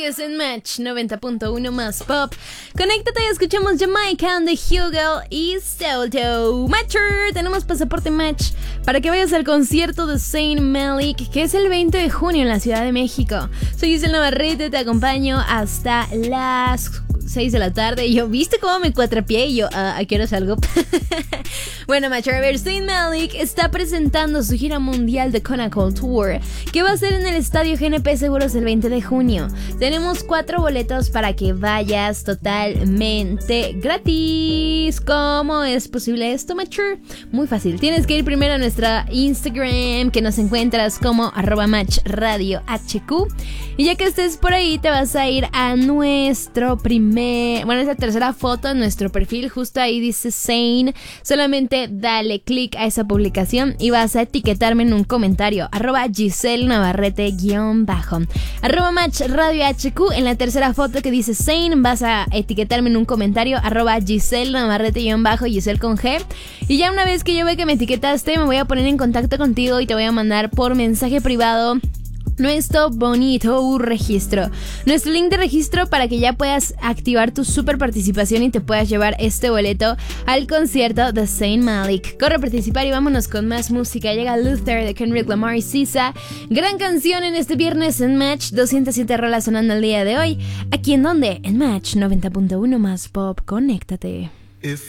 Sigues en Match 90.1 más pop. Conéctate y escuchamos Jamaica de Hugo y Soto. Matcher, tenemos pasaporte Match para que vayas al concierto de Zayn Malik, que es el 20 de junio en la Ciudad de México. Soy Giselle Navarrete, te acompaño hasta las 6 de la tarde. Y yo, ¿viste cómo me cuatrapié? Y yo, ¿a qué hora salgo? Bueno, Matcher, a ver, Zayn Malik está presentando su gira mundial de Conacool Tour, que va a ser en el Estadio GNP Seguros el 20 de junio. Tenemos 4 boletos para que vayas totalmente gratis. ¿Cómo es posible esto, Matcher? Muy fácil, tienes que ir primero a nuestra Instagram, que nos encuentras como @matchradiohq. Y ya que estés por ahí, te vas a ir a nuestro es la tercera foto en nuestro perfil. Justo ahí dice Zayn. Solamente dale click a esa publicación y vas a etiquetarme en un comentario, @Giselle Navarrete _ @matchradiohq. En la tercera foto que dice Zayn, vas a etiquetarme en un comentario, @Giselle Navarrete _ Giselle con G. Y ya una vez que yo vea que me etiquetaste, me voy a poner en contacto contigo y te voy a mandar por mensaje privado nuestro bonito registro, nuestro link de registro, para que ya puedas activar tu super participación y te puedas llevar este boleto al concierto de Zayn Malik. Corre a participar y vámonos con más música. Llega Luther de Kendrick Lamar y SZA. Gran canción en este viernes en Match. 207 rolas sonando el día de hoy. ¿Aquí en dónde? En Match 90.1 más pop. Conéctate.